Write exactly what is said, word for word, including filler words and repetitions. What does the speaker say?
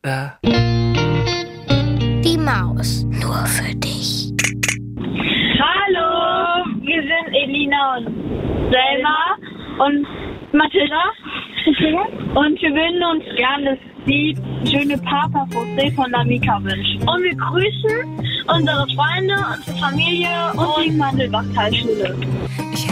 da. Die Maus. Nur für dich. Hallo, wir sind Elina und Selma und Mathilda. Und wir würden uns gerne das Lied Schöne Papa-Fruste von der Mika wünschen. Und wir grüßen unsere Freunde, unsere Familie und die Mandelbachtalschule. Ich